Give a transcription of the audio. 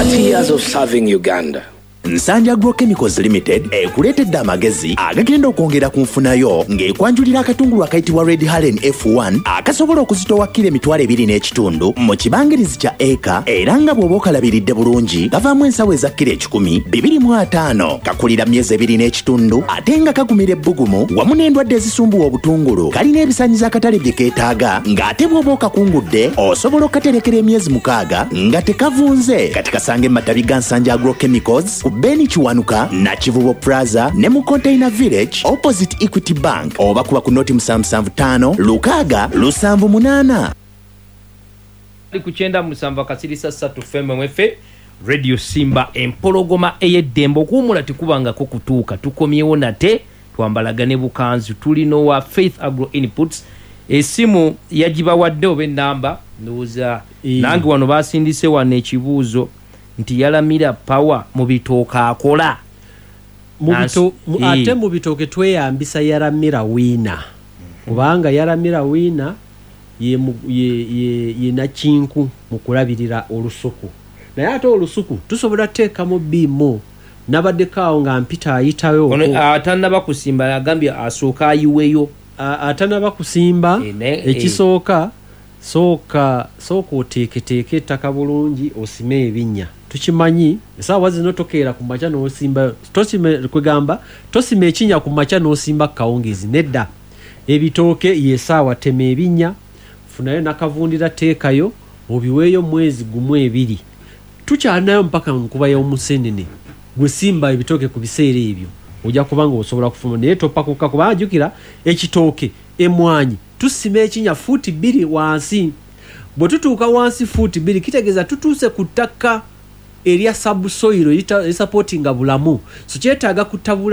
30 years of serving Uganda. Nsanja Agrochemicals Limited ekuletedde amagezi agagenda okwongera ku nfunayo ng'ekwanjulira akatungulu akayitibwa Red Haren F1 akasobola okuzitowa kilo 2.5 mu kibangirizi kya eka era nga bw'oba okalabiridde bulungi kavaamu ensawo eza kilo 10 2.5 kakulira myezi 2.5 ate nga kagumira ebbugumu wamu n'endwadde ezisumbuwa obutungulu kalina ebisaanyizo akatale bye keetaaga ng'ate bw'oba okakungudde osobola okukaterekera emyezi 6 nga tekavunze kati kasange matabi ga Nsanja Agrochemicals Beni Chiwanuka na Kivubo Plaza ne mu Container Village opposite Equity Bank oba kuba ku noti 775 Lukaga Lusambu Munana kuchenda musamba kasirisa 3 FMMF Radio Simba empologoma eyedembo kumula tikubanga ko kutuuka tukomyewo nate twambalagane bukanzu tulino wa Faith Agro Inputs esimu yajiba wadde obe namba ndoza nange wano basindise wane ekibuuzo nti yalamira power mu bitooka akola ate mu bitooke tweyambisa yalamira wina kubanga yalamira wina ye nakinku mu kulabirira olusuku naye ate olusuku tusobola teekamu biimo nabadde kaawo nga mpita ayitayo atanaba kusimba agambye asooka ayiweyo atanaba kusimba ekisooka sooka oteeketeeke ettaka bulungi osime ebinnya tukimanyi esaawa zino tokeera ku maca n'osimba kwegamba tosima ekinya ku maca n'osimba kawungezi nedda ebitooke yesaawa tema ebinnya funayo nakavundira teekayo obiweeyo mwezi gumu 2 tukyalinayo mpaka nkuba y'omusenene gwe simba ebitooke ku biseera ebyo ojja kubanga osobola kufuma naye topakuka kuba ajukira ekitooke emwanyi tusima ekinya fuuti 2 wansi bwe tutuuka wansi fuuti 2 kitegeeza tutuuse ku ttaka erya subsoil supportinga bulamu so kyetaaga kutabula